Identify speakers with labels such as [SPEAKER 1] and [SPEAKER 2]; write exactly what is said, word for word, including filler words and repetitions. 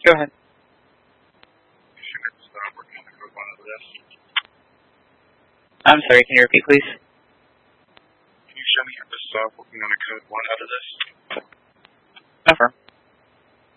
[SPEAKER 1] Go ahead. I'm sorry, can you repeat, please?
[SPEAKER 2] Can you show me how to stop working on a code one out of this?